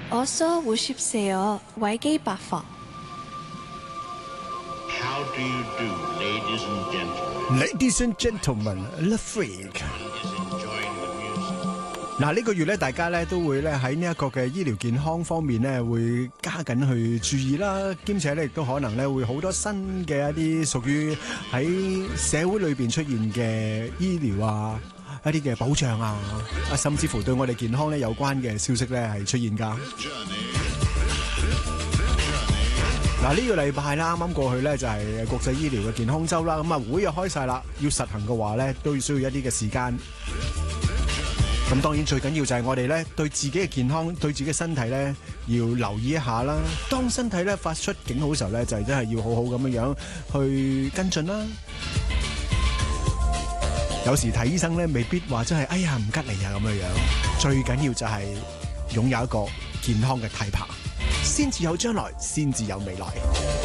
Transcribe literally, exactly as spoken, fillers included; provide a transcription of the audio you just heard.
어서 오십시오. 왈기박석. How do you do, ladies and gentlemen? Ladies and gentlemen, the freak。 Is enjoying the music. 嗱，呢個月咧，大家咧都會咧喺呢一個嘅醫療健康方面咧，會加緊去注意啦，兼且咧亦都可能咧會好多新嘅一啲屬於喺社會裏邊出現嘅醫療啊，一啲嘅保障啊，啊甚至乎對我哋健康咧有關嘅消息咧係出現㗎。嗱，呢個禮拜啦，啱啱過去咧就係國際醫療嘅健康週啦，咁啊會又開晒啦，要實行嘅話咧都要需要一啲嘅時間。咁當然最緊要就係我哋咧對自己嘅健康、對自己嘅身體咧要留意一下啦。當身體咧發出警號嘅時候咧，就係真係要好好咁樣樣去跟進啦。有時睇醫生咧，未必話真係哎呀唔吉利啊咁樣樣。最緊要就係擁有一個健康嘅體魄，先至有將來，先至有未來。